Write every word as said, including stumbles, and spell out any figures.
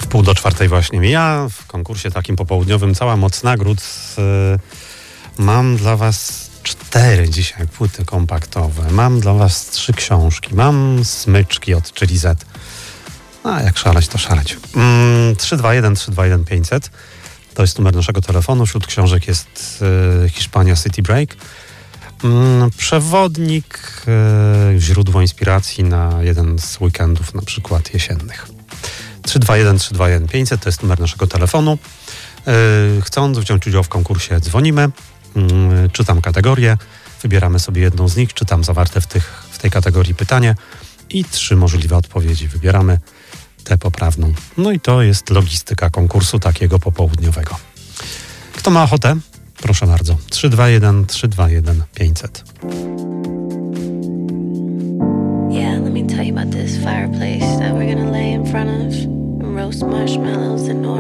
W pół do czwartej właśnie mija. W konkursie takim popołudniowym cała moc nagród. Yy, mam dla was cztery dzisiaj płyty kompaktowe. Mam dla was trzy książki. Mam smyczki od Czyli Z. A jak szaleć, to szaleć. Mm, trzy dwa jeden trzy dwa jeden pięćset. To jest numer naszego telefonu. Wśród książek jest yy, Hiszpania City Break. Yy, przewodnik, yy, źródło inspiracji na jeden z weekendów, na przykład jesiennych. trzy dwa jeden trzy dwa jeden pięćset to jest numer naszego telefonu. Yy, chcąc wziąć udział w konkursie, dzwonimy, yy, czytam kategorię, wybieramy sobie jedną z nich, czytam zawarte w, tych, w tej kategorii pytanie i trzy możliwe odpowiedzi. Wybieramy tę poprawną. No i to jest logistyka konkursu takiego popołudniowego. Kto ma ochotę? Proszę bardzo. trzy dwa jeden trzy dwa jeden pięćset. Yeah, let me tell you about this fireplace that we're gonna lay in front of and roast marshmallows and